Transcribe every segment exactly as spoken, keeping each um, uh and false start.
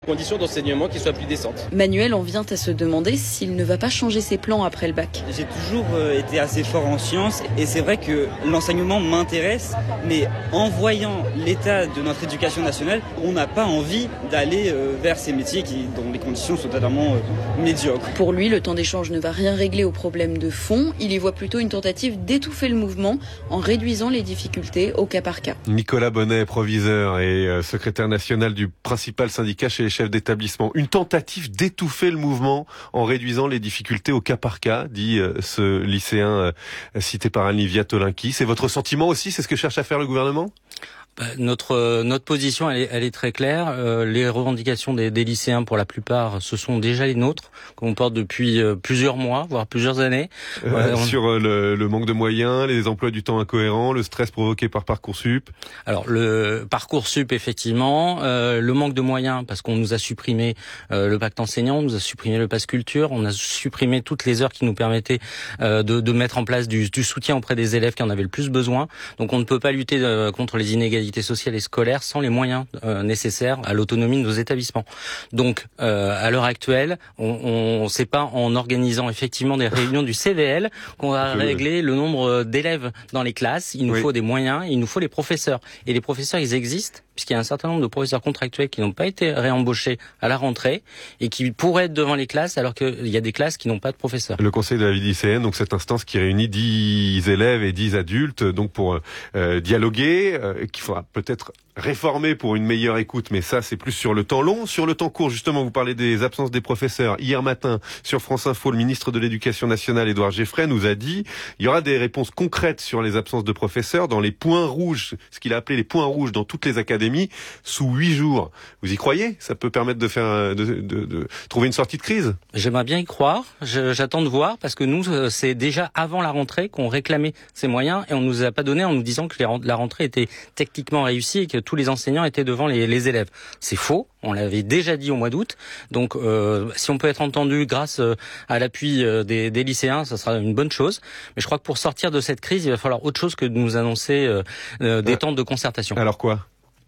Conditions d'enseignement qui soient plus décentes. Manuel en vient à se demander s'il ne va pas changer ses plans après le bac. J'ai toujours été assez fort en sciences et c'est vrai que l'enseignement m'intéresse, mais en voyant l'état de notre éducation nationale, on n'a pas envie d'aller vers ces métiers qui, dont les conditions sont totalement médiocres. Pour lui, le temps d'échange ne va rien régler aux problèmes de fond. Il y voit plutôt une tentative d'étouffer le mouvement en réduisant les difficultés au cas par cas. Nicolas Bonnet, proviseur et secrétaire national du principal syndicat chez les chefs d'établissement. Une tentative d'étouffer le mouvement en réduisant les difficultés au cas par cas, dit ce lycéen cité par Anne-Livia Tolinki. C'est votre sentiment aussi? C'est ce que cherche à faire le gouvernement? Bah, notre notre position, elle est, elle est très claire. Euh, les revendications des, des lycéens, pour la plupart, ce sont déjà les nôtres, qu'on porte depuis euh, plusieurs mois, voire plusieurs années. Euh, euh, on... Sur le, le manque de moyens, les emplois du temps incohérents, le stress provoqué par Parcoursup. Alors le Parcoursup, effectivement, euh, le manque de moyens, parce qu'on nous a supprimé euh, le pacte enseignant, on nous a supprimé le pass culture, on a supprimé toutes les heures qui nous permettaient euh, de, de mettre en place du, du soutien auprès des élèves qui en avaient le plus besoin. Donc on ne peut pas lutter euh, contre les inégalités sociale et scolaire sans les moyens euh, nécessaires à l'autonomie de nos établissements. Donc, euh, à l'heure actuelle, on ne sait pas en organisant effectivement des réunions du C V L qu'on va régler le nombre d'élèves dans les classes. Il nous oui. faut des moyens, il nous faut les professeurs. Et les professeurs, ils existent, puisqu'il y a un certain nombre de professeurs contractuels qui n'ont pas été réembauchés à la rentrée et qui pourraient être devant les classes alors qu'il y a des classes qui n'ont pas de professeurs. Le Conseil de la vie lycéenne, donc cette instance qui réunit dix élèves et dix adultes, donc pour euh, dialoguer, euh, qu'il faudra peut-être réformer pour une meilleure écoute, mais ça c'est plus sur le temps long. Sur le temps court, justement, vous parlez des absences des professeurs. Hier matin, sur France Info, le ministre de l'Éducation nationale, Édouard Geffray, nous a dit il y aura des réponses concrètes sur les absences de professeurs dans les points rouges, ce qu'il a appelé les points rouges dans toutes les académies, sous huit jours. Vous y croyez? Ça peut permettre de faire, de, de, de trouver une sortie de crise? J'aimerais bien y croire. Je, j'attends de voir, parce que nous, c'est déjà avant la rentrée qu'on réclamait ces moyens et on nous a pas donné en nous disant que la rentrée était techniquement réussie et que tous les enseignants étaient devant les, les élèves. C'est faux, on l'avait déjà dit au mois d'août. Donc euh, si on peut être entendu grâce euh, à l'appui euh, des, des lycéens, ça sera une bonne chose. Mais je crois que pour sortir de cette crise, il va falloir autre chose que de nous annoncer euh, euh, des euh, temps de concertation. Alors quoi?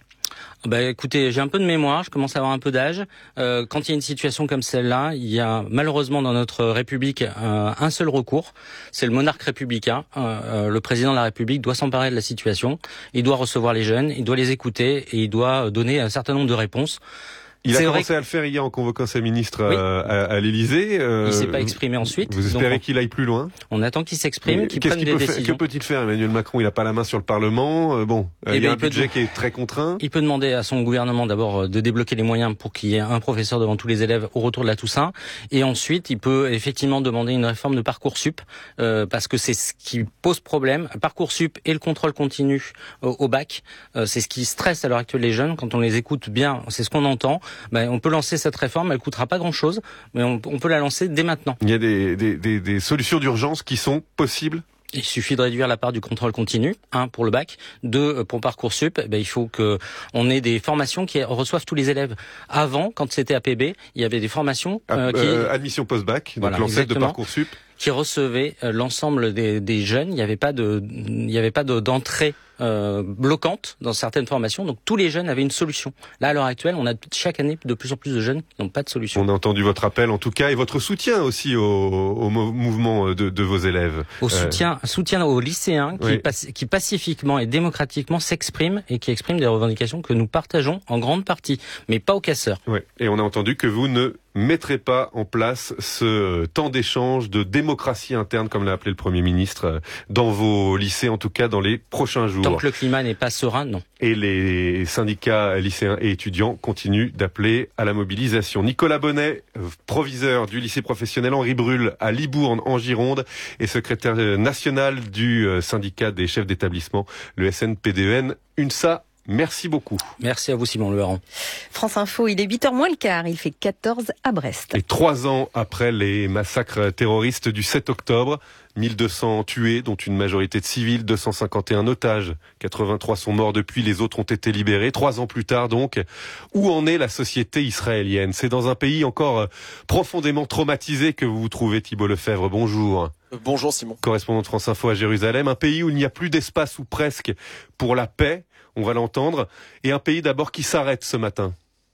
Bah écoutez, j'ai un peu de mémoire, je commence à avoir un peu d'âge. Euh, quand il y a une situation comme celle-là, il y a malheureusement dans notre République euh, un seul recours, c'est le monarque républicain. Euh, le président de la République doit s'emparer de la situation, il doit recevoir les jeunes, il doit les écouter et il doit donner un certain nombre de réponses. Il a commencé que... à le faire hier en convoquant ses ministres oui. à, à, à l'Élysée. Euh, il s'est pas exprimé ensuite. Vous espérez on... qu'il aille plus loin? On attend qu'il s'exprime, qu'il prenne des décisions. Faire, que peut-il faire, Emmanuel Macron? Il n'a pas la main sur le Parlement. Euh, bon, euh, il y a un budget peut... qui est très contraint. Il peut demander à son gouvernement d'abord de débloquer les moyens pour qu'il y ait un professeur devant tous les élèves au retour de la Toussaint. Et ensuite, il peut effectivement demander une réforme de Parcoursup, euh, parce que c'est ce qui pose problème. Parcoursup et le contrôle continu au, au bac, euh, c'est ce qui stresse à l'heure actuelle les jeunes. Quand on les écoute bien, c'est ce qu'on entend. Ben, on peut lancer cette réforme, elle coûtera pas grand-chose, mais on, on peut la lancer dès maintenant. Il y a des, des, des, des solutions d'urgence qui sont possibles? Il suffit de réduire la part du contrôle continu, un pour le bac, deux pour Parcoursup. Ben, il faut que on ait des formations qui reçoivent tous les élèves. Avant, quand c'était A P B, il y avait des formations euh, qui euh, admission post-bac, voilà, donc l'ancêtre de Parcoursup, qui recevait euh, l'ensemble des, des jeunes. Il n'y avait pas de, il n'y avait pas de, d'entrée euh, bloquante dans certaines formations. Donc tous les jeunes avaient une solution. Là, à l'heure actuelle, on a chaque année de plus en plus de jeunes qui n'ont pas de solution. On a entendu votre appel, en tout cas, et votre soutien aussi au, au mouvement de, de vos élèves. Au euh... soutien, soutien aux lycéens qui, oui. paci- qui pacifiquement et démocratiquement s'expriment et qui expriment des revendications que nous partageons en grande partie, mais pas aux casseurs. Oui. Et on a entendu que vous ne mettrez pas en place ce temps d'échange, de démocratie interne, comme l'a appelé le Premier ministre, dans vos lycées, en tout cas dans les prochains jours. Tant que le climat n'est pas serein, non. Et les syndicats lycéens et étudiants continuent d'appeler à la mobilisation. Nicolas Bonnet, proviseur du lycée professionnel Henri Brul à Libourne en Gironde et secrétaire national du syndicat des chefs d'établissement, le S N P D E N UNSA. Merci beaucoup. Merci à vous, Simon Leurent. France Info, il est huit heures moins le quart, il fait quatorze à Brest. Et trois ans après les massacres terroristes du sept octobre, mille deux cents tués, dont une majorité de civils, deux cent cinquante et un otages, quatre-vingt-trois sont morts depuis, les autres ont été libérés. Trois ans plus tard donc, où en est la société israélienne? C'est dans un pays encore profondément traumatisé que vous vous trouvez, Thibault Lefebvre. Bonjour. Bonjour Simon. Correspondant de France Info à Jérusalem, un pays où il n'y a plus d'espace ou presque pour la paix, on va l'entendre, et un pays d'abord qui s'arrête ce matin.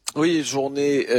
Oui, journée